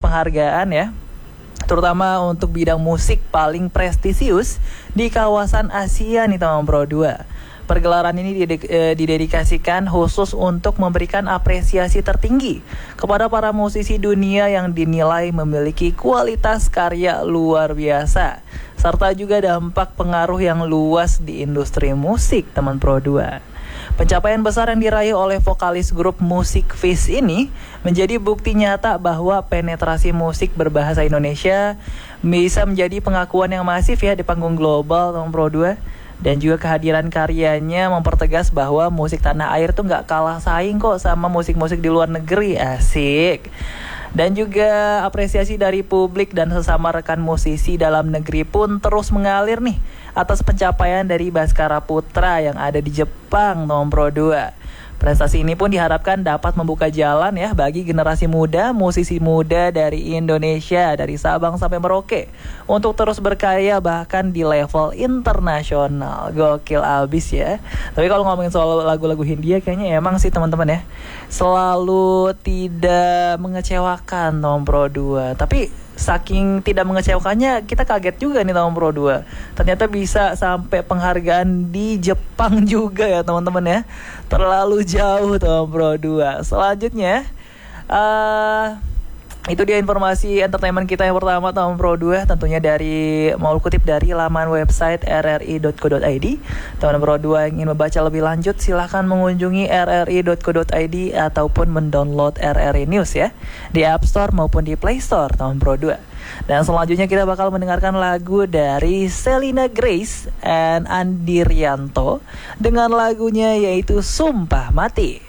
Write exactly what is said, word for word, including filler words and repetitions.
penghargaan ya, terutama untuk bidang musik paling prestisius di kawasan Asia nih teman Pro dua. Pergelaran ini didedikasikan khusus untuk memberikan apresiasi tertinggi kepada para musisi dunia yang dinilai memiliki kualitas karya luar biasa, serta juga dampak pengaruh yang luas di industri musik teman Pro dua. Pencapaian besar yang diraih oleh vokalis grup musik Fish ini menjadi bukti nyata bahwa penetrasi musik berbahasa Indonesia bisa menjadi pengakuan yang masif ya di panggung global teman Pro dua. Dan juga kehadiran karyanya mempertegas bahwa musik tanah air tuh gak kalah saing kok sama musik-musik di luar negeri. Asik. Dan juga apresiasi dari publik dan sesama rekan musisi dalam negeri pun terus mengalir nih atas pencapaian dari Baskara Putra yang ada di Jepang teman Pro dua. Prestasi ini pun diharapkan dapat membuka jalan ya bagi generasi muda, musisi muda dari Indonesia, dari Sabang sampai Merauke, untuk terus berkarya bahkan di level internasional. Gokil abis ya. Tapi kalau ngomongin soal lagu-lagu Hindia, kayaknya emang sih teman-teman ya, selalu tidak mengecewakan teman Pro dua. Tapi saking tidak mengecewakannya, kita kaget juga nih teman Pro dua. Ternyata bisa sampai penghargaan di Jepang juga ya teman-teman ya. Terlalu jauh teman Pro dua. Selanjutnya uh, itu dia informasi entertainment kita yang pertama teman Pro dua, tentunya dari mau kutip dari laman website r r i dot co dot i d. Teman Pro dua yang ingin membaca lebih lanjut silahkan mengunjungi r r i dot co dot i d ataupun mendownload R R I News ya di App Store maupun di Play Store teman Pro dua. Dan selanjutnya kita bakal mendengarkan lagu dari Selina Grace and Andi Rianto dengan lagunya yaitu Sumpah Mati.